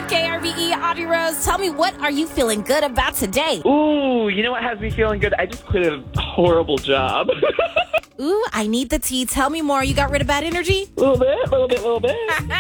KRVE, Audrey Rose. Tell me, what are you feeling good about today? Ooh, you know what has me feeling good? I just quit a horrible job. Ooh, I need the tea. Tell me more. You got rid of bad energy? Little bit.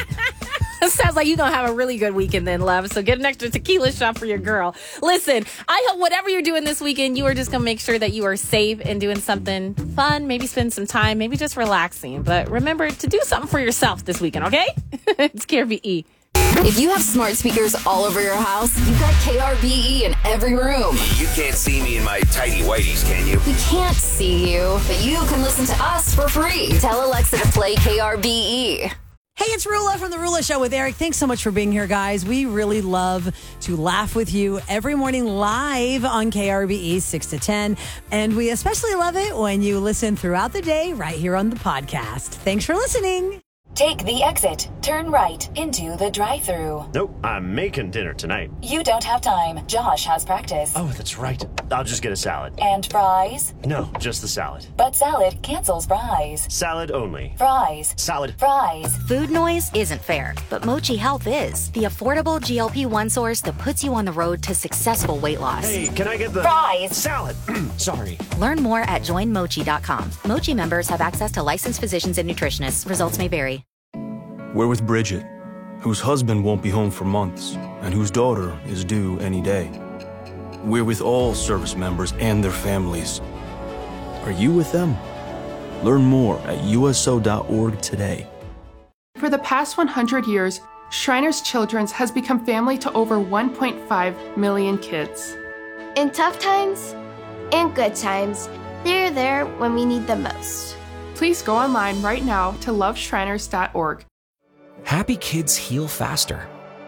Sounds like you're going to have a really good weekend then, love. So get an extra tequila shot for your girl. Listen, I hope whatever you're doing this weekend, you are just going to make sure that you are safe and doing something fun. Maybe spend some time, maybe just relaxing. But remember to do something for yourself this weekend, okay? It's KRVE. If you have smart speakers all over your house, you've got KRBE in every room. You can't see me in my tighty whities, can you? We can't see you, but you can listen to us for free. Tell Alexa to play KRBE. Hey, it's Rula from The Rula Show with Eric. Thanks so much for being here, guys. We really love to laugh with you every morning live on KRBE 6 to 10. And we especially love it when you listen throughout the day right here on the podcast. Thanks for listening. Take the exit. Turn right into the drive-thru. Nope, I'm making dinner tonight. You don't have time. Josh has practice. Oh, that's right. I'll just get a salad. And fries? No, just the salad. But salad cancels fries. Salad only. Fries. Salad. Fries. Food noise isn't fair, but Mochi Health is. The affordable GLP-1 source that puts you on the road to successful weight loss. Hey, can I get the... Fries. Salad. Sorry. Learn more at joinmochi.com. Mochi members have access to licensed physicians and nutritionists. Results may vary. We're with Bridget, whose husband won't be home for months and whose daughter is due any day. We're with all service members and their families. Are you with them? Learn more at USO.org today. For the past 100 years, Shriners Children's has become family to over 1.5 million kids. In tough times and good times, they're there when we need them most. Please go online right now to loveshriners.org. Happy kids heal faster.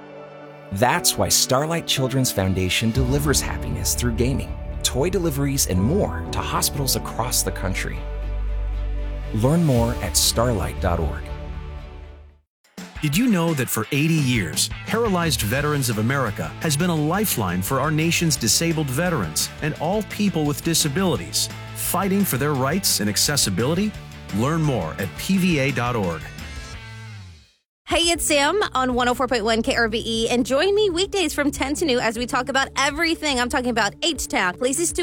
That's why Starlight Children's Foundation delivers happiness through gaming, toy deliveries, and more to hospitals across the country. Learn more at starlight.org. Did you know that for 80 years, Paralyzed Veterans of America has been a lifeline for our nation's disabled veterans and all people with disabilities, fighting for their rights and accessibility? Learn more at pva.org. Hey, it's Sam on 104.1 KRVE, and join me weekdays from 10 to noon as we talk about everything. I'm talking about H-Town, places to